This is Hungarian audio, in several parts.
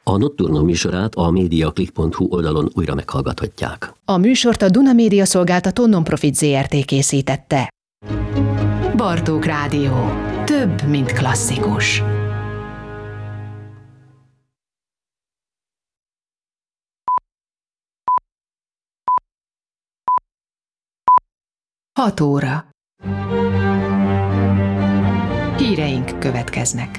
A Nocturno műsorát a mediaclick.hu oldalon újra meghallgathatják. A műsort a Duna Média Szolgáltató Nonprofit Zrt. Készítette. Bartók Rádió. Több, mint klasszikus. Hat óra. Híreink következnek.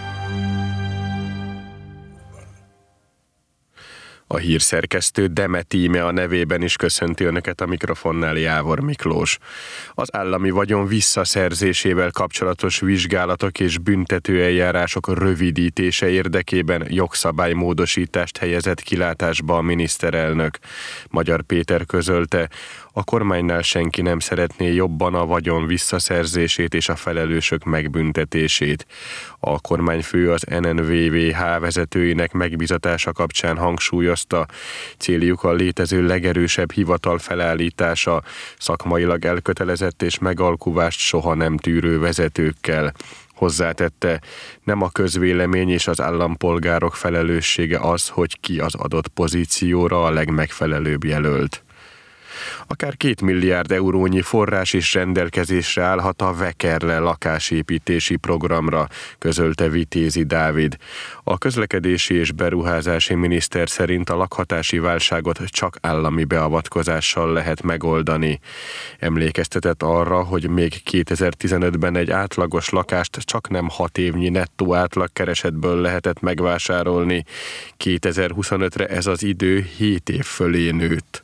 A hírszerkesztő Demet Íme a nevében is köszönti Önöket, a mikrofonnál Jávor Miklós. Az állami vagyon visszaszerzésével kapcsolatos vizsgálatok és büntetőeljárások rövidítése érdekében jogszabálymódosítást helyezett kilátásba a miniszterelnök. Magyar Péter közölte, a kormánynál senki nem szeretné jobban a vagyon visszaszerzését és a felelősök megbüntetését. A kormányfő az NNVVH vezetőinek megbízatása kapcsán hangsúlyozta, céljuk a létező legerősebb hivatal felállítása, szakmailag elkötelezett és megalkuvást soha nem tűrő vezetőkkel. Hozzátette, nem a közvélemény és az állampolgárok felelőssége az, hogy ki az adott pozícióra a legmegfelelőbb jelölt. Akár 2 milliárd eurónyi forrás is rendelkezésre állhat a Vekerle lakásépítési programra, közölte Vitézi Dávid. A közlekedési és beruházási miniszter szerint a lakhatási válságot csak állami beavatkozással lehet megoldani. Emlékeztetett arra, hogy még 2015-ben egy átlagos lakást csak nem 6 évnyi nettó átlagkeresetből lehetett megvásárolni. 2025-re ez az idő 7 év fölé nőtt.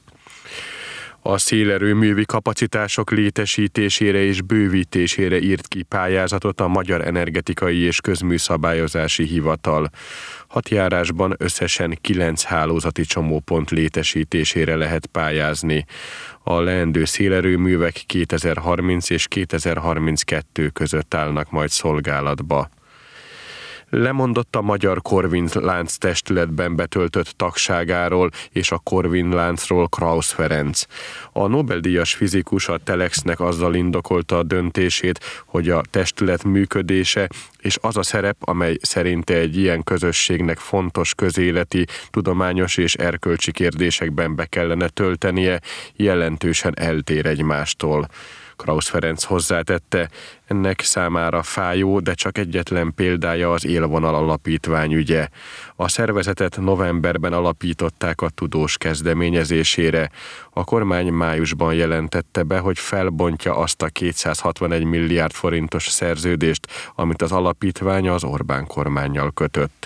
A szélerőművi kapacitások létesítésére és bővítésére írt ki pályázatot a Magyar Energetikai és Közműszabályozási Hivatal. 6 járásban összesen 9 hálózati csomópont létesítésére lehet pályázni. A leendő szélerőművek 2030 és 2032 között állnak majd szolgálatba. Lemondott a Magyar Corvin-lánc testületben betöltött tagságáról és a Corvin-láncról Krausz Ferenc. A Nobel-díjas fizikus a Telexnek azzal indokolta a döntését, hogy a testület működése és az a szerep, amely szerinte egy ilyen közösségnek fontos közéleti, tudományos és erkölcsi kérdésekben be kellene töltenie, jelentősen eltér egymástól. Krausz Ferenc hozzátette, ennek számára fájó, de csak egyetlen példája az Élvonal Alapítvány ügye. A szervezetet novemberben alapították a tudós kezdeményezésére. A kormány májusban jelentette be, hogy felbontja azt a 261 milliárd forintos szerződést, amit az alapítvány az Orbán kormánnyal kötött.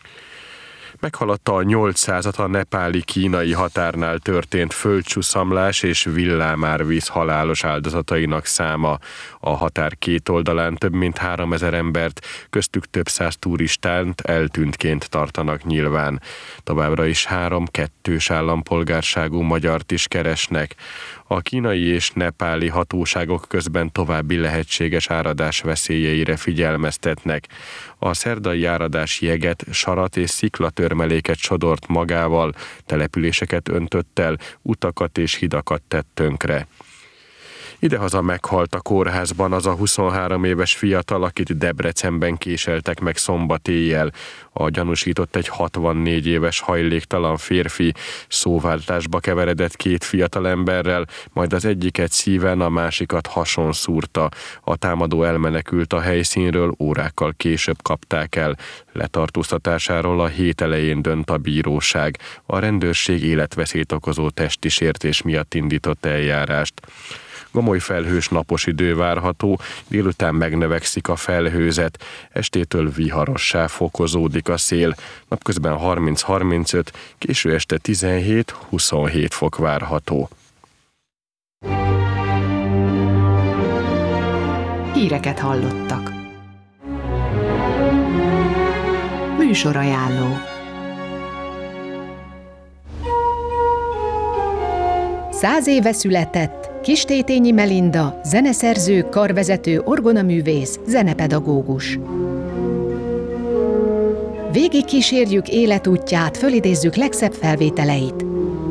Meghaladta a 800-at a nepáli-kínai határnál történt földcsúszamlás és villámárvíz halálos áldozatainak száma. A határ két oldalán több mint 3000 embert, köztük több száz turistát eltűntként tartanak nyilván. Továbbra is 3 kettős állampolgárságú magyart is keresnek. A kínai és nepáli hatóságok közben további lehetséges áradás veszélyeire figyelmeztetnek. A szerdai áradás jeget, sarat és sziklatörmeléket sodort magával, településeket öntött el, utakat és hidakat tett tönkre. Idehaza meghalt a kórházban az a 23 éves fiatal, akit Debrecenben késeltek meg szombat éjjel. A gyanúsított egy 64 éves hajléktalan férfi, szóváltásba keveredett 2 fiatal emberrel, majd az egyiket szíven, a másikat hason szúrta. A támadó elmenekült a helyszínről, órákkal később kapták el. Letartóztatásáról a hét elején dönt a bíróság. A rendőrség életveszélyt okozó testi sértés miatt indított eljárást. Gomoly felhős napos idő várható, délután megnövekszik a felhőzet, estétől viharossá fokozódik a szél, napközben 30-35, késő este 17-27 fok várható. Híreket hallottak. Műsorajánló. Száz éve született Kistétényi Melinda, zeneszerző, karvezető, orgonaművész, zenepedagógus. Végig kísérjük életútját, fölidézzük legszebb felvételeit.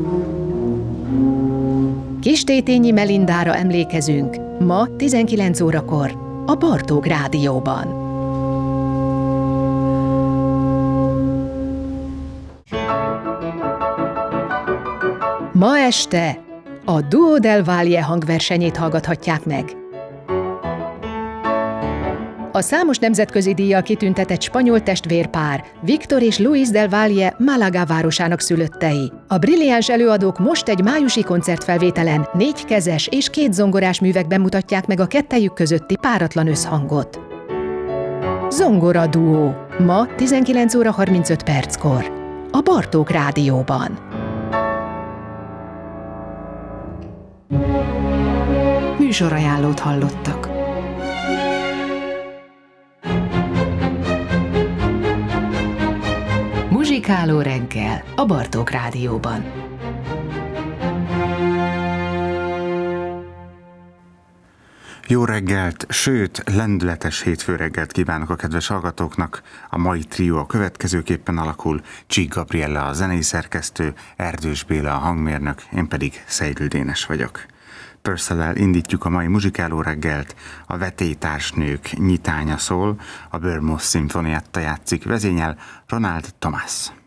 Kistétényi Melindára emlékezünk ma 19 órakor a Bartók Rádióban. Ma este a Duo del Valle hangversenyét hallgathatják meg. A számos nemzetközi díjjal kitüntetett spanyol testvérpár, Víctor és Luis del Valle Málaga városának szülöttei. A brilliáns előadók most egy májusi koncertfelvételen 4 kezes és 2 zongorás művekben mutatják meg a kettejük közötti páratlan összhangot. Zongora duó. Ma 19 óra 35 perckor. A Bartók Rádióban. Műsorajánlót hallottak. Muzsikáló reggel a Bartók Rádióban. Jó reggelt, sőt, lendületes hétfő reggelt kívánok a kedves hallgatóknak. A mai trió a következőképpen alakul: Csík Gabriella a zenei szerkesztő, Erdős Béla a hangmérnök, én pedig Seidl Dénes vagyok. Purcell-el indítjuk a mai muzsikáló reggelt, a Vetélytársnők nyitánya szól, a Bournemouth szimfonietta játszik, vezényel Ronald Thomas.